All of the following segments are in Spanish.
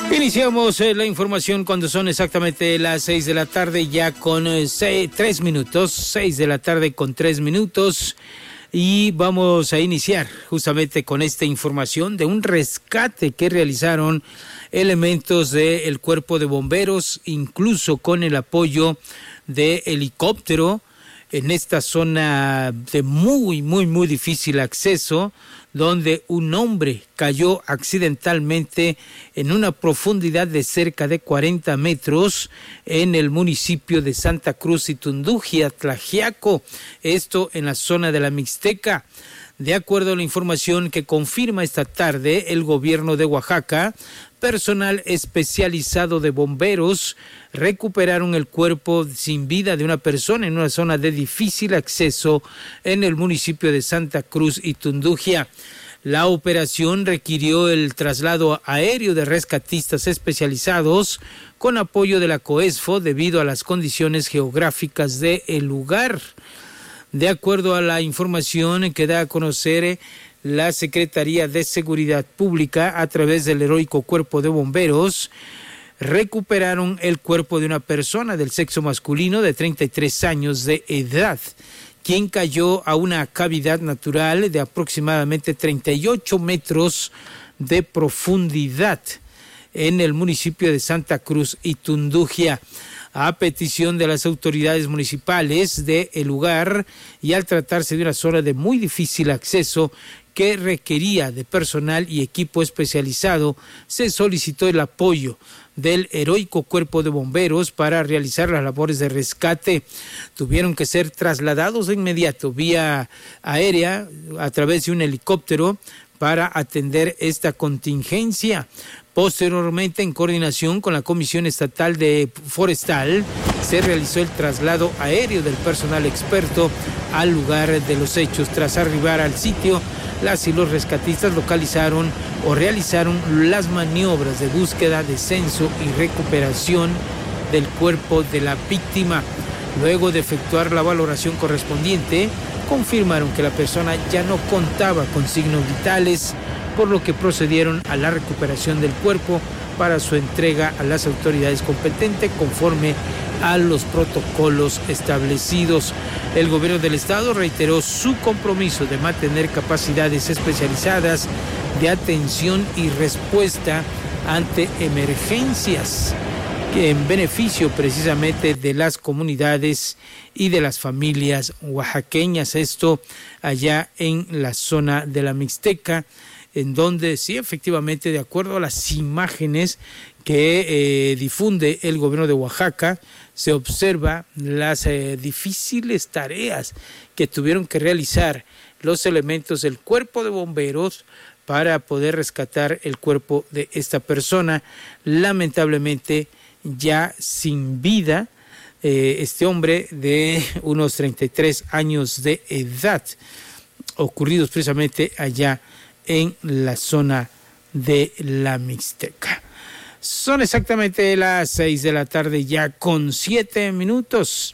Iniciamos la información cuando son exactamente las 6 de la tarde, ya con 3 minutos, 6 de la tarde con 3 minutos. Y vamos a iniciar justamente con esta información de un rescate que realizaron elementos del Cuerpo de Bomberos, incluso con el apoyo de helicóptero en esta zona de muy difícil acceso, donde un hombre cayó accidentalmente en una profundidad de cerca de 40 metros en el municipio de Santa Cruz y Tundugia, Tlaxiaco, esto en la zona de la Mixteca. De acuerdo a la información que confirma esta tarde el gobierno de Oaxaca, personal especializado de bomberos recuperaron el cuerpo sin vida de una persona en una zona de difícil acceso en el municipio de Santa Cruz y Tundugia. La operación requirió el traslado aéreo de rescatistas especializados con apoyo de la COESFO debido a las condiciones geográficas del lugar. De acuerdo a la información que da a conocer la Secretaría de Seguridad Pública a través del heroico Cuerpo de Bomberos, recuperaron el cuerpo de una persona del sexo masculino de 33 años de edad, quien cayó a una cavidad natural de aproximadamente 38 metros de profundidad en el municipio de Santa Cruz y Tundugia. A petición de las autoridades municipales del lugar y al tratarse de una zona de muy difícil acceso que requería de personal y equipo especializado, se solicitó el apoyo del heroico Cuerpo de Bomberos para realizar las labores de rescate. Tuvieron que ser trasladados de inmediato vía aérea a través de un helicóptero para atender esta contingencia. Posteriormente, en coordinación con la Comisión Estatal de Forestal, se realizó el traslado aéreo del personal experto al lugar de los hechos. Tras arribar al sitio, las y los rescatistas localizaron o realizaron las maniobras de búsqueda, descenso y recuperación del cuerpo de la víctima. Luego de efectuar la valoración correspondiente, confirmaron que la persona ya no contaba con signos vitales, por lo que procedieron a la recuperación del cuerpo para su entrega a las autoridades competentes conforme a los protocolos establecidos. El gobierno del estado reiteró su compromiso de mantener capacidades especializadas de atención y respuesta ante emergencias, que en beneficio precisamente de las comunidades y de las familias oaxaqueñas, esto allá en la zona de la Mixteca, en donde sí, efectivamente, de acuerdo a las imágenes que difunde el gobierno de Oaxaca, se observa las difíciles tareas que tuvieron que realizar los elementos del Cuerpo de Bomberos para poder rescatar el cuerpo de esta persona, lamentablemente ya sin vida, este hombre de unos 33 años de edad, ocurridos precisamente allá en la zona de la Mixteca. Son exactamente las 6 de la tarde ya con 7 minutos.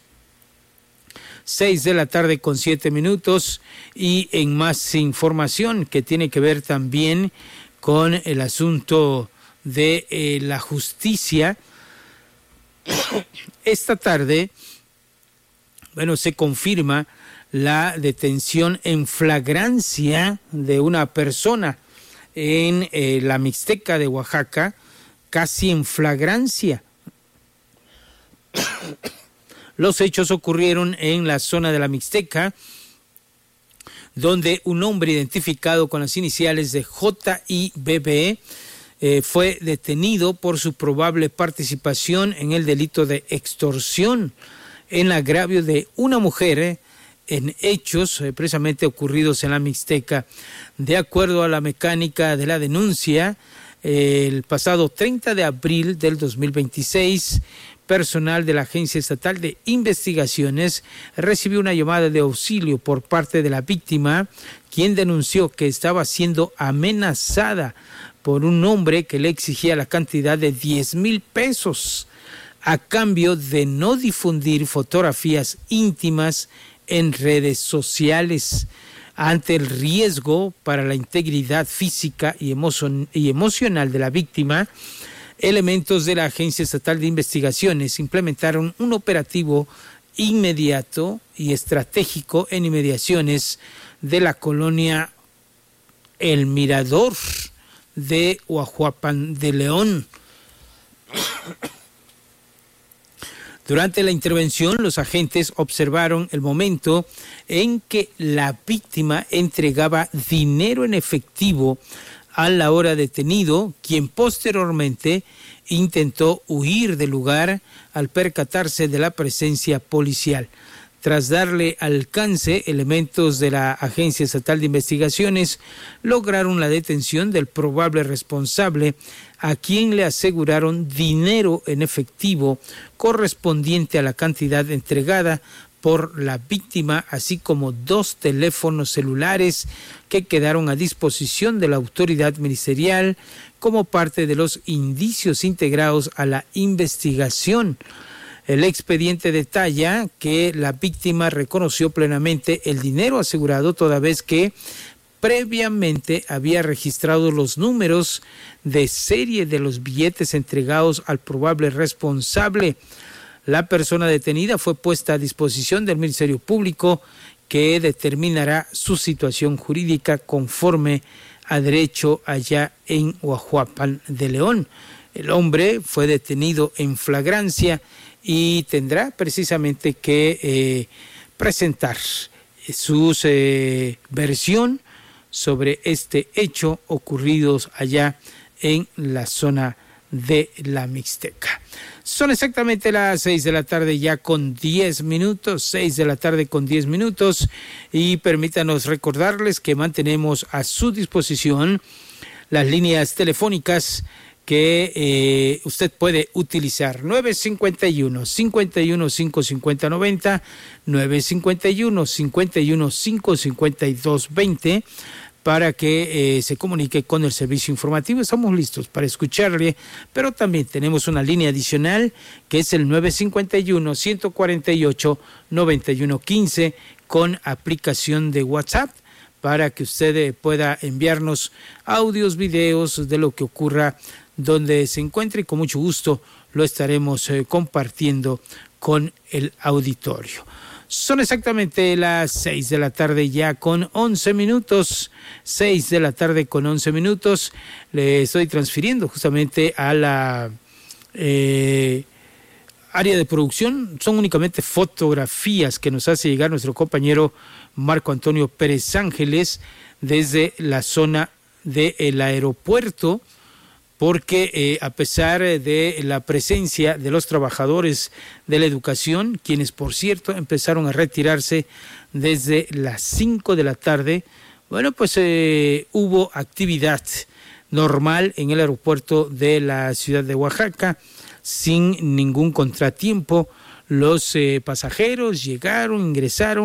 6 de la tarde con 7 minutos y en más información que tiene que ver también con el asunto de la justicia. Esta tarde, se confirma la detención en flagrancia de una persona en la Mixteca de Oaxaca, casi en flagrancia. Los hechos ocurrieron en la zona de la Mixteca, donde un hombre identificado con las iniciales de JIBB fue detenido por su probable participación en el delito de extorsión en agravio de una mujer en hechos precisamente ocurridos en la Mixteca. De acuerdo a la mecánica de la denuncia, el pasado 30 de abril del 2026, personal de la Agencia Estatal de Investigaciones recibió una llamada de auxilio por parte de la víctima, quien denunció que estaba siendo amenazada por un hombre que le exigía la cantidad de 10,000 pesos a cambio de no difundir fotografías íntimas en redes sociales. Ante el riesgo para la integridad física y emocional de la víctima, Elementos de la Agencia Estatal de Investigaciones implementaron un operativo inmediato y estratégico en inmediaciones de la colonia El Mirador de Huajuapan de León. Durante la intervención, los agentes observaron el momento en que la víctima entregaba dinero en efectivo al ahora detenido, quien posteriormente intentó huir del lugar al percatarse de la presencia policial. Tras darle alcance, elementos de la Agencia Estatal de Investigaciones lograron la detención del probable responsable, a quien le aseguraron dinero en efectivo correspondiente a la cantidad entregada por la víctima, así como 2 teléfonos celulares que quedaron a disposición de la autoridad ministerial como parte de los indicios integrados a la investigación. El expediente detalla que la víctima reconoció plenamente el dinero asegurado, toda vez que previamente había registrado los números de serie de los billetes entregados al probable responsable. La persona detenida fue puesta a disposición del Ministerio Público, que determinará su situación jurídica conforme a derecho allá en Huajuapan de León. El hombre fue detenido en flagrancia y tendrá precisamente que presentar su versión sobre este hecho ocurridos allá en la zona de la Mixteca. Son exactamente las 6 de la tarde ya con 10 minutos, 6 de la tarde con 10 minutos, y permítanos recordarles que mantenemos a su disposición las líneas telefónicas que usted puede utilizar: 951-51-550-90, 951-51-552-20, para que se comunique con el servicio informativo. Estamos listos para escucharle, pero también tenemos una línea adicional que es el 951-148-9115 con aplicación de WhatsApp, para que usted pueda enviarnos audios, videos de lo que ocurra donde se encuentre, y con mucho gusto lo estaremos compartiendo con el auditorio. Son exactamente las 6 de la tarde ya con 11 minutos, 6 de la tarde con 11 minutos. Le estoy transfiriendo justamente a la área de producción. Son únicamente fotografías que nos hace llegar nuestro compañero Marco Antonio Pérez Ángeles desde la zona del aeropuerto, porque a pesar de la presencia de los trabajadores de la educación, quienes por cierto empezaron a retirarse desde las 5 de la tarde, bueno, pues hubo actividad normal en el aeropuerto de la ciudad de Oaxaca, sin ningún contratiempo. Los pasajeros llegaron, ingresaron